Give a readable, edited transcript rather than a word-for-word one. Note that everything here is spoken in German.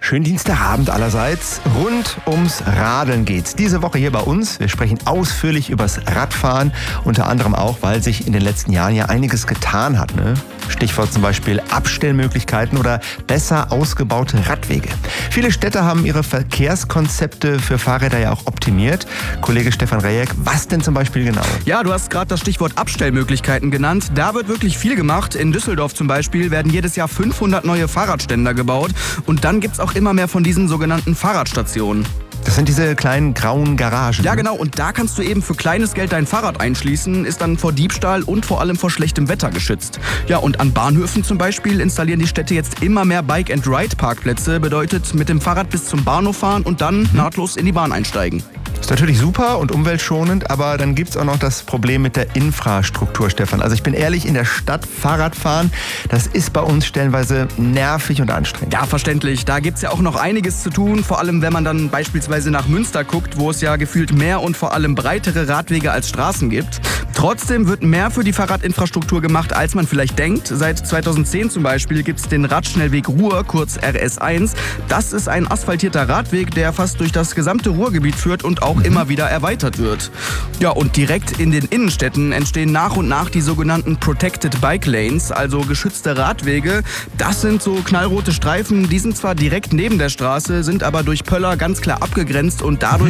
Schönen Dienstagabend allerseits. Rund ums Radeln geht's diese Woche hier bei uns. Wir sprechen ausführlich übers Radfahren, unter anderem auch, weil sich in den letzten Jahren ja einiges getan hat, ne? Stichwort zum Beispiel Abstellmöglichkeiten oder besser ausgebaute Radwege. Viele Städte haben ihre Verkehrskonzepte für Fahrräder ja auch optimiert. Kollege Stefan Rejek, was denn zum Beispiel genau? Ja, du hast gerade das Stichwort Abstellmöglichkeiten genannt. Da wird wirklich viel gemacht. In Düsseldorf zum Beispiel werden jedes Jahr 500 neue Fahrradständer gebaut. Und dann gibt's auch immer mehr von diesen sogenannten Fahrradstationen. Das sind diese kleinen grauen Garagen. Ja, genau. Und da kannst du eben für kleines Geld dein Fahrrad einschließen, ist dann vor Diebstahl und vor allem vor schlechtem Wetter geschützt. Ja, und an Bahnhöfen zum Beispiel installieren die Städte jetzt immer mehr Bike-and-Ride-Parkplätze. Bedeutet, mit dem Fahrrad bis zum Bahnhof fahren und dann nahtlos in die Bahn einsteigen. Ist natürlich super und umweltschonend, aber dann gibt's auch noch das Problem mit der Infrastruktur, Stefan. Also ich bin ehrlich, in der Stadt Fahrrad fahren, das ist bei uns stellenweise nervig und anstrengend. Ja, verständlich. Da gibt's ja auch noch einiges zu tun, vor allem wenn man dann beispielsweise nach Münster guckt, wo es ja gefühlt mehr und vor allem breitere Radwege als Straßen gibt. Trotzdem wird mehr für die Fahrradinfrastruktur gemacht, als man vielleicht denkt. Seit 2010 zum Beispiel gibt's den Radschnellweg Ruhr, kurz RS1. Das ist ein asphaltierter Radweg, der fast durch das gesamte Ruhrgebiet führt und auch immer wieder erweitert wird. Ja, und direkt in den Innenstädten entstehen nach und nach die sogenannten Protected Bike Lanes, also geschützte Radwege. Das sind so knallrote Streifen, die sind zwar direkt neben der Straße, sind aber durch Pöller ganz klar abgegrenzt und dadurch